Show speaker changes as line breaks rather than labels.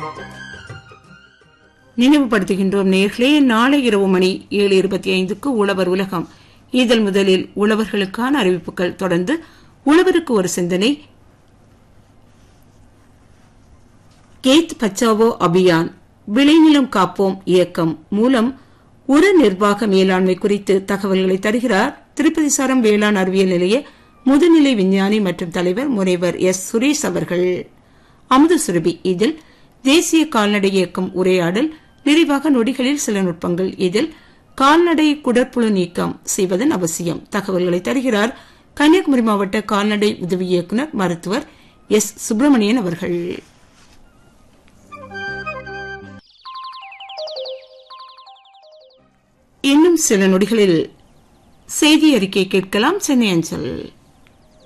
நினைவுபடுத்துகின்றோம் நேர்களே, நாளை இரவு மணி 7:25 உழவர் உலகம். இதழ் முதலில் உழவர்களுக்கான அறிவிப்புகள், தொடர்ந்து உழவருக்கு ஒரு சிந்தனை, கேத் பச்சாவோ அபியான் விளைநிலம் காப்போம் இயக்கம் மூலம் உர நிர்வாக மேலாண்மை குறித்து தகவல்களை தருகிறார் திருப்பதி சாரம் வேளாண் அறிவியல் நிலைய முதுநிலை விஞ்ஞானி மற்றும் தலைவர் முனைவர் எஸ். சுரேஷ் அவர்கள். அமுத சுரபி இதில் தேசிய கால்நடை இயக்கம் உரையாடல், நிறைவாக நொடிகளில் சில நுட்பங்கள். இதில் கால்நடை குடற்புழு நீக்கம் செய்வதன் அவசியம் தகவல்களை தருகிறார் கன்னியாகுமரி மாவட்ட கால்நடை உதவி இயக்குநர் மருத்துவர் எஸ். சுப்பிரமணியன் அவர்கள். இன்னும் சில நொடிகளில் செய்தி அறிக்கை கேட்கலாம். சென்னை அஞ்சல்.